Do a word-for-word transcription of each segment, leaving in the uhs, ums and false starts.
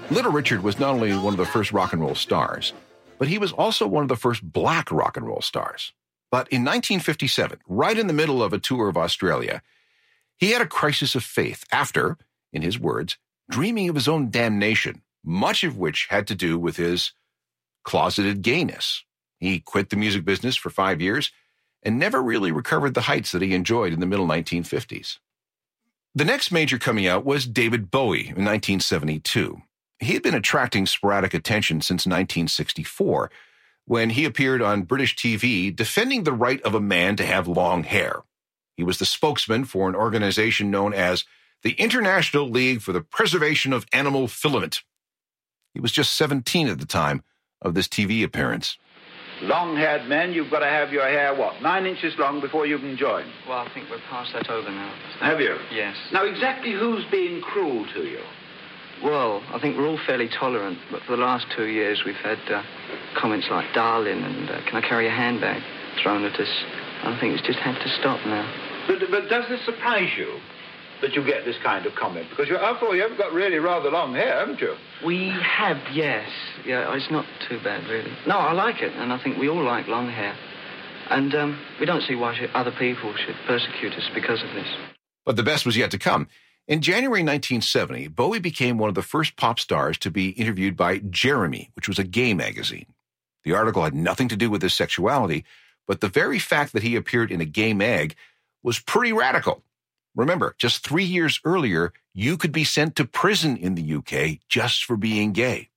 Little Richard was not only one of the first rock and roll stars, but he was also one of the first black rock and roll stars. But in nineteen fifty-seven, right in the middle of a tour of Australia, he had a crisis of faith after, in his words, dreaming of his own damnation, much of which had to do with his closeted gayness. He quit the music business for five years and never really recovered the heights that he enjoyed in the middle nineteen fifties. The next major coming out was David Bowie in nineteen seventy-two. He had been attracting sporadic attention since nineteen sixty-four, when he appeared on British T V defending the right of a man to have long hair. He was the spokesman for an organization known as the International League for the Preservation of Animal Filament. He was just seventeen at the time of this T V appearance. Long-haired men, you've got to have your hair, what, nine inches long before you can join? Well, I think we're past that over now. Have you? Yes. Now, exactly who's being cruel to you? Well, I think we're all fairly tolerant, but for the last two years we've had uh, comments like darling and uh, can I carry a handbag thrown at us. I think it's just had to stop now. But, but does this surprise you that you get this kind of comment? Because, you, after all, you have got really rather long hair, haven't you? We have, yes. Yeah, it's not too bad, really. No, I like it, and I think we all like long hair. And um, we don't see why should, other people should persecute us because of this. But the best was yet to come. In January nineteen seventy, Bowie became one of the first pop stars to be interviewed by Jeremy, which was a gay magazine. The article had nothing to do with his sexuality, but the very fact that he appeared in a gay mag was pretty radical. Remember, just three years earlier, you could be sent to prison in the U K just for being gay.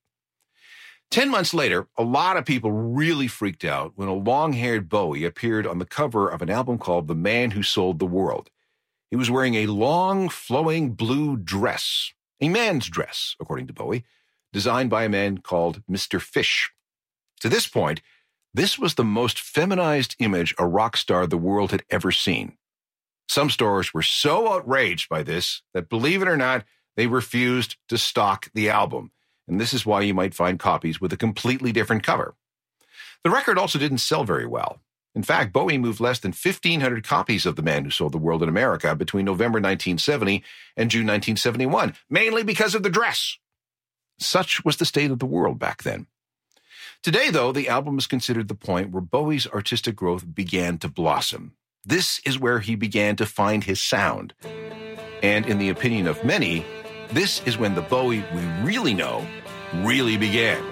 Ten months later, a lot of people really freaked out when a long-haired Bowie appeared on the cover of an album called The Man Who Sold the World. He was wearing a long, flowing blue dress, a man's dress, according to Bowie, designed by a man called Mister Fish. To this point, this was the most feminized image a rock star the world had ever seen. Some stores were so outraged by this that, believe it or not, they refused to stock the album. And this is why you might find copies with a completely different cover. The record also didn't sell very well. In fact, Bowie moved less than fifteen hundred copies of The Man Who Sold the World in America between November nineteen seventy and June nineteen seventy-one, mainly because of the dress. Such was the state of the world back then. Today, though, the album is considered the point where Bowie's artistic growth began to blossom. This is where he began to find his sound. And in the opinion of many, this is when the Bowie we really know really began.